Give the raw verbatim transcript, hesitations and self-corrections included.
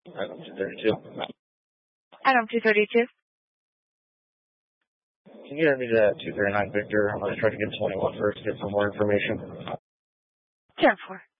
Item two thirty-two. Item two thirty-two. Can you get me to two thirty-nine Victor? I'm going to try to get twenty-one first to get some more information. ten four.